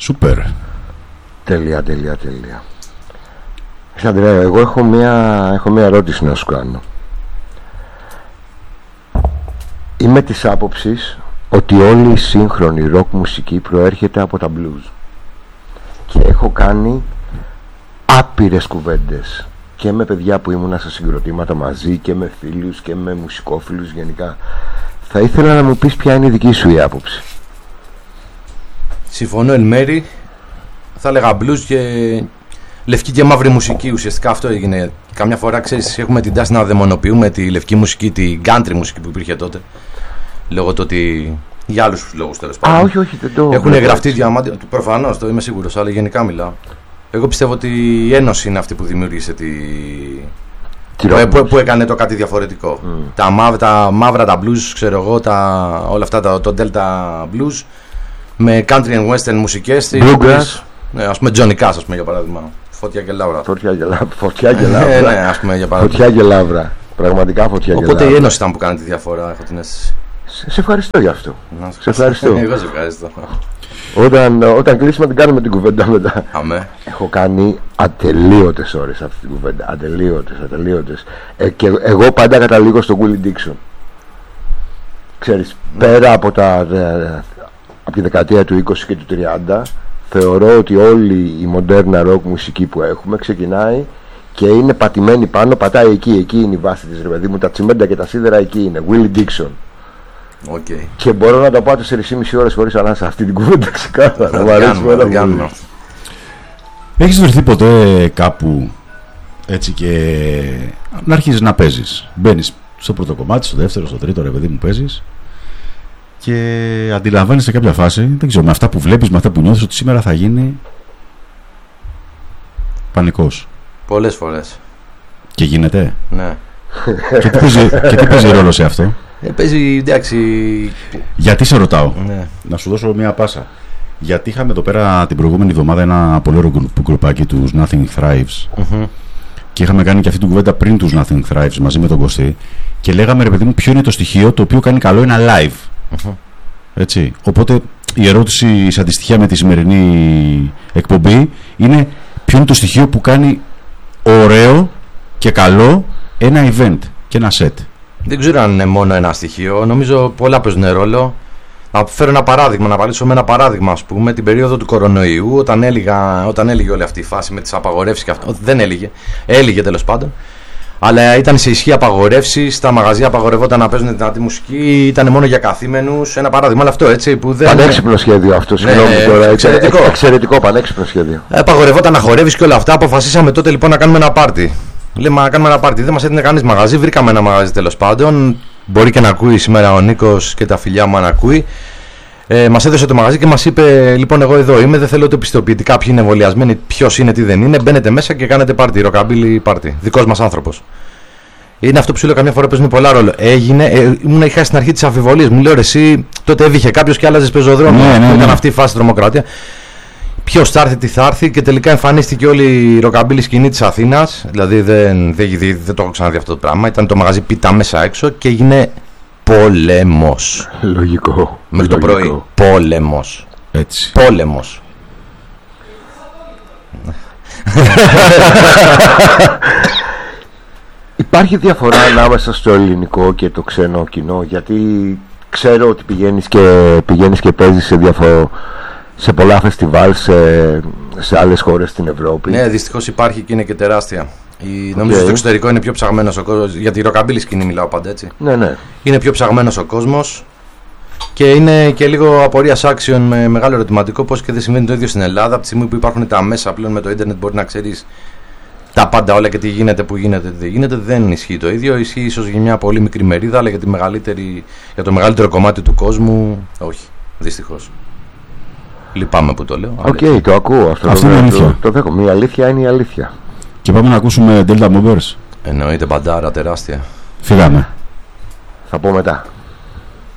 Σούπερ. Τέλεια. Αντρέα, εγώ έχω μια ερώτηση να σου κάνω. Είμαι της άποψης ότι όλη η σύγχρονη ροκ μουσική προέρχεται από τα blues. Και έχω κάνει άπειρες κουβέντες και με παιδιά που ήμουνα σε συγκροτήματα μαζί και με φίλους και με μουσικόφιλους γενικά. Θα ήθελα να μου πεις ποια είναι η δική σου η άποψη. Συμφωνώ εν μέρη. Θα έλεγα blues και λευκή και μαύρη μουσική. Ουσιαστικά αυτό έγινε. Καμιά φορά, ξέρεις, έχουμε την τάση να δαιμονοποιούμε τη λευκή μουσική, την country μουσική που υπήρχε τότε. Λόγω του ότι. Για άλλους λόγους τέλος πάντων. Όχι, δεν το. Έχουν γραφτεί διαμάντια. Προφανώς, το είμαι σίγουρος, αλλά γενικά μιλάω. Εγώ πιστεύω ότι η Ένωση είναι αυτή που δημιούργησε που έκανε το κάτι διαφορετικό. Τα μαύρα, τα blues, ξέρω εγώ, όλα αυτά, το Delta blues με country and western μουσικές. Bluegrass. Ναι, ας πούμε Johnny Cash, ας πούμε, για παράδειγμα. Φωτιά και λαύρα. Φωτιά και λαύρα. Ναι, ας πούμε, για παράδειγμα. Φωτιά και λαύρα. Πραγματικά φωτιά και λαύρα. Οπότε η Ένωση ήταν που κάνει τη διαφορά, έχω την αίσθηση. Σε ευχαριστώ για αυτό. Σε ευχαριστώ. Εγώ σε ευχαριστώ. Όταν κλείσουμε την κάνουμε την κουβέντα μετά. Αμέ. Έχω κάνει ατελείωτες ώρες αυτή την κουβέντα. Ατελείωτες. Και εγώ πάντα καταλήγω στο Willie Dixon. Ξέρεις, πέρα από τη δεκαετία του 20 και του 30, θεωρώ ότι όλη η μοντέρνα ροκ μουσική που έχουμε ξεκινάει και είναι πατημένη πάνω, πατάει εκεί είναι η βάση της, ρε παιδί μου, τα τσιμέντα και τα σίδερα εκεί είναι. Willie Dixon. Okay. Και μπορώ να το πάω 4,5 ώρες χωρίς ανάσα αυτή την κουβέντα ξεκάθαρα. Έχεις βρεθεί ποτέ κάπου έτσι και να αρχίζεις να παίζεις? Μπαίνεις στο πρώτο κομμάτι, στο δεύτερο, στο τρίτο, ρε παιδί μου, παίζεις και αντιλαμβάνεσαι σε κάποια φάση, δεν ξέρω, με αυτά που βλέπεις, με αυτά που νιώθεις, ότι σήμερα θα γίνει πανικός. Πολλές φορές. Και γίνεται. Ναι. Και τι παίζει ρόλο σε αυτό? Παίζει, εντάξει. Γιατί σε ρωτάω? Ναι. Να σου δώσω μια πάσα. Γιατί είχαμε εδώ πέρα την προηγούμενη εβδομάδα ένα πολύ ωραίο γκρουπάκι τους Nothing Thrives. Και είχαμε κάνει και αυτή την κουβέντα πριν τους Nothing Thrives μαζί με τον Κωστή. Και λέγαμε, ρε παιδί μου, ποιο είναι το στοιχείο το οποίο κάνει καλό ένα live. Έτσι. Οπότε η ερώτηση σε αντιστοιχεία με τη σημερινή εκπομπή είναι ποιο είναι το στοιχείο που κάνει ωραίο και καλό ένα event και ένα set. Δεν ξέρω αν είναι μόνο ένα στοιχείο. Νομίζω πολλά παίζουν ρόλο. Να φέρω ένα παράδειγμα, να βάλω με ένα παράδειγμα, ας πούμε, την περίοδο του κορονοϊού, όταν έλυγε όλη αυτή η φάση με τις απαγορεύσεις και αυτό. Δεν έλυγε τέλος πάντων. Αλλά ήταν σε ισχύ απαγορεύσεις, τα μαγαζιά απαγορευόταν να παίζουν δυνατή μουσική, ήταν μόνο για καθήμενους. Ένα παράδειγμα, αλλά αυτό έτσι που δεν. Πανέξυπνο σχέδιο αυτό, συγγνώμη τώρα. Εξαιρετικό, πανέξυπνο σχέδιο. Απαγορευόταν να χορεύεις και όλα αυτά. Αποφασίσαμε τότε λοιπόν να κάνουμε ένα πάρτι. Λέμε να κάνουμε ένα πάρτι. Δεν μας έδινε κανείς μαγαζί. Βρήκαμε ένα μαγαζί τέλος πάντων. Μπορεί και να ακούει σήμερα ο Νίκος και τα φιλιά μου αν ακούει. Μας έδωσε το μαγαζί και μας είπε: λοιπόν, εγώ εδώ είμαι. Δεν θέλω το πιστοποιητικά ποιοι είναι εμβολιασμένοι, ποιος είναι, τι δεν είναι. Μπαίνετε μέσα και κάνετε πάρτι. Ροκαμπίλι πάρτι. Δικός μας άνθρωπος. Είναι αυτό που σου λέω, καμιά φορά παίζουν πολλά ρόλο. Έγινε, είχα στην αρχή τις αμφιβολίες. Μου λέω: εσύ τότε έβηχε κάποιος και άλλαζε πεζοδρόμιο. Ήταν αυτή η φάση τρομοκρατία. Ποιος θα έρθει, τι θα έρθει, και τελικά εμφανίστηκε όλη η ροκαμπίλη σκηνή της Αθήνας. Δηλαδή δεν το έχω ξαναδεί αυτό το πράγμα. Ήταν το μαγαζί πίτα μέσα έξω και έγινε πόλεμος. Λογικό. Μέχρι το πρωί. Πόλεμος. Έτσι. Πόλεμος. Υπάρχει διαφορά ανάμεσα στο ελληνικό και το ξένο κοινό? Γιατί ξέρω ότι πηγαίνεις και παίζεις σε πολλά φεστιβάλ σε άλλες χώρες στην Ευρώπη. Ναι, δυστυχώς υπάρχει και είναι και τεράστια. Νομίζω στο εξωτερικό είναι πιο ψαγμένος ο κόσμος. Για τη ροκαμπίλη σκηνή μιλάω πάντα, έτσι. Ναι. Είναι πιο ψαγμένος ο κόσμος και είναι και λίγο απορίας άξιων με μεγάλο ερωτηματικό πώς και δεν συμβαίνει το ίδιο στην Ελλάδα. Από τη στιγμή που υπάρχουν τα μέσα πλέον με το ίντερνετ, μπορεί να ξέρεις τα πάντα όλα και τι γίνεται, που γίνεται, τι δεν γίνεται. Δεν ισχύει το ίδιο. Ισχύει ίσως για μια πολύ μικρή μερίδα, αλλά για το μεγαλύτερο κομμάτι του κόσμου, όχι. Δυστυχώς. Λυπάμαι που το λέω. Οκ, το ακούω. Αυτό είναι αλήθεια. Το δέχομαι. Η αλήθεια είναι η αλήθεια. Και πάμε να ακούσουμε Delta Movers. Εννοείται, μπαντάρα τεράστια. Φύγαμε. Θα πω μετά.